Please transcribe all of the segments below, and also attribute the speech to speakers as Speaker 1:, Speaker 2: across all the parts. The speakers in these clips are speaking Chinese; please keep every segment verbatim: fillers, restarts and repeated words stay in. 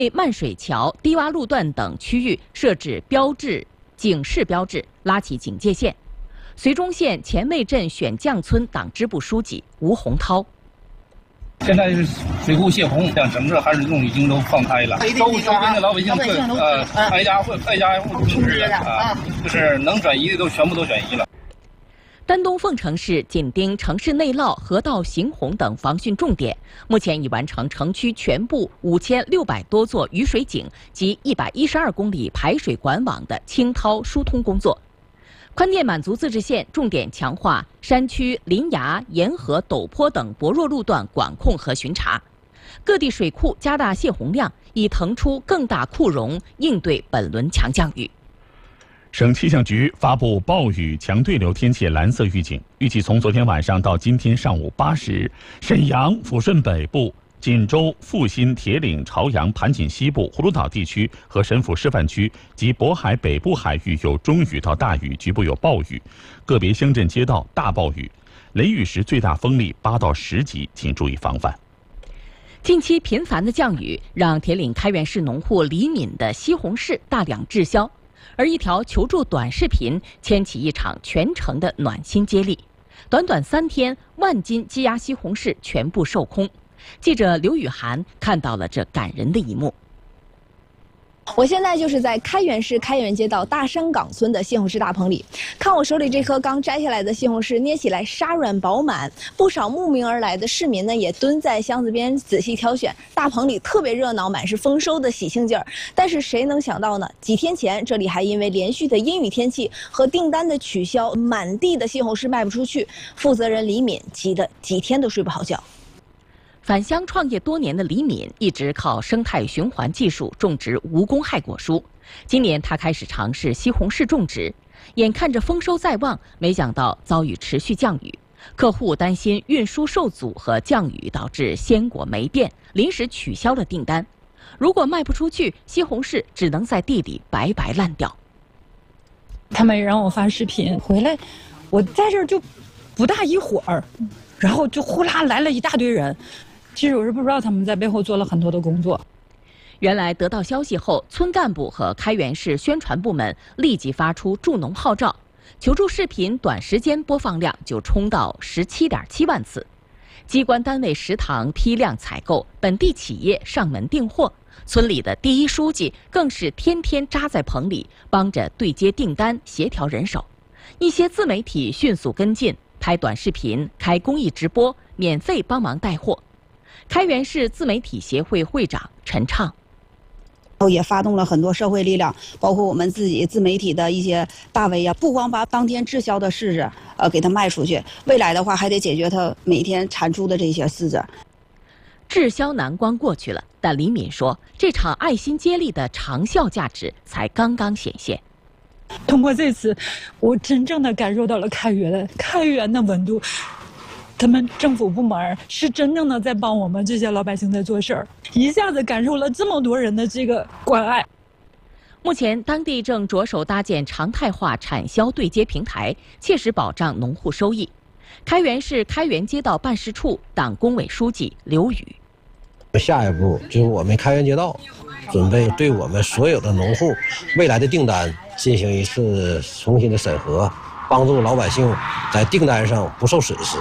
Speaker 1: 漫水桥、低洼路段等区域设置标志、警示标志，拉起警戒线。绥中县前卫镇选将村党支部书记吴洪涛。
Speaker 2: 现在是水库泄洪，像整个含水洞已经都放开了，周周边的老百姓各呃挨家户挨家户通知了啊，就是能转移的都全部都转移了。
Speaker 1: 丹东凤城市紧盯城市内涝、河道行洪等防汛重点，目前已完成城区全部五千六百多座雨水井及一百一十二公里排水管网的清涛疏通工作。 宽甸满族自治县重点强化山区林崖、沿河、陡坡等薄弱路段管控和巡查，各地水库加大泄洪量，以腾出更大库容，应对本轮强降雨。
Speaker 3: 省气象局发布暴雨强对流天气蓝色预警，预计从昨天晚上到今天上午八时，沈阳、抚顺北部、 锦州、阜新、铁岭、朝阳、盘锦西部、葫芦岛地区和神府示范区及渤海北部海域有中雨到大雨，局部有暴雨，个别乡镇街道大暴雨，雷雨时最大风力八到十级，请注意防范。
Speaker 1: 近期频繁的降雨让铁岭开原市农户李敏的西红柿大量滞销，而一条求助短视频牵起一场全城的暖心接力，短短三天，万斤积压西红柿全部售空。 记者刘雨涵看到了这感人的一幕。
Speaker 4: 我现在就是在开原市开原街道大山岗村的西红柿大棚里，看我手里这颗刚摘下来的西红柿，捏起来沙软饱满。不少慕名而来的市民呢，也蹲在箱子边仔细挑选。大棚里特别热闹，满是丰收的喜庆劲儿。但是谁能想到呢？几天前这里还因为连续的阴雨天气和订单的取消，满地的西红柿卖不出去。负责人李敏急得几天都睡不好觉。
Speaker 1: 返乡创业多年的李敏一直靠生态循环技术种植无公害果蔬。今年他开始尝试西红柿种植，眼看着丰收在望，没想到遭遇持续降雨，客户担心运输受阻和降雨导致鲜果霉变，临时取消了订单。如果卖不出去，西红柿只能在地里白白烂掉。
Speaker 5: 他们也让我发视频回来，我在这儿就不大一会儿，然后就呼啦来了一大堆人。 其实我是不知道他们在背后做了很多的工作。
Speaker 1: 原来得到消息后，村干部和开原市宣传部门立即发出助农号召，求助视频短时间播放量就冲到十七点七万次。机关单位食堂批量采购，本地企业上门订货，村里的第一书记更是天天扎在棚里，帮着对接订单、协调人手。一些自媒体迅速跟进，拍短视频、开公益直播，免费帮忙带货。 开原市自媒体协会会长陈畅，
Speaker 6: 也发动了很多社会力量，包括我们自己自媒体的一些大 V 啊，不光把当天滞销的柿子呃给它卖出去，未来的话还得解决它每天产出的这些柿子。
Speaker 1: 滞销难关过去了，但李敏说，这场爱心接力的长效价值才刚刚显现。
Speaker 5: 通过这次，我真正的感受到了开原的开原的温度。 他们政府部门是真正的在帮我们这些老百姓在做事儿，一下子感受了这么多人的这个关爱。
Speaker 1: 目前，当地正着手搭建常态化产销对接平台，切实保障农户收益。开原市开原街道办事处党工委书记刘宇，
Speaker 7: 下一步就是我们开原街道准备对我们所有的农户未来的订单进行一次重新的审核，帮助老百姓在订单上不受损失。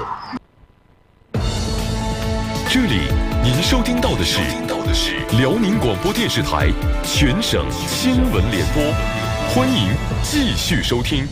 Speaker 8: 这里您收听到的是辽宁广播电视台全省新闻联播，欢迎继续收听。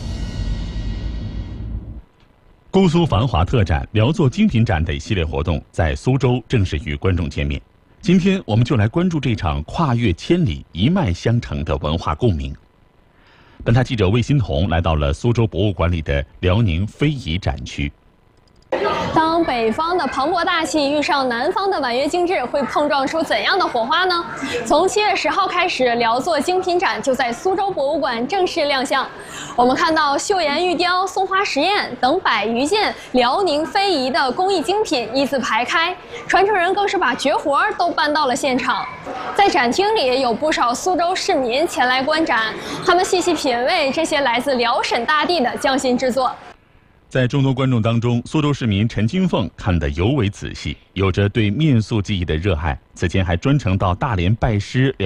Speaker 3: 姑苏繁华特展、辽作精品展等系列活动在苏州正式与观众见面。今天我们就来关注这场跨越千里、一脉相承的文化共鸣。本台记者魏欣彤来到了苏州博物馆里的辽宁非遗展区。
Speaker 9: 当北方的磅礴大气遇上南方的婉约精致，会碰撞出怎样的火花呢？从七月十号开始，辽作精品展就在苏州博物馆正式亮相。我们看到岫岩玉雕、松花石砚等百余件辽宁非遗的工艺精品一字排开，传承人更是把绝活都搬到了现场。在展厅里，有不少苏州市民前来观展，他们细细品味这些来自辽沈大地的匠心之作。
Speaker 3: 在众多观众当中，苏州市民陈金凤看得尤为仔细，有着对面塑技艺的热爱。此前还专程到大连拜师。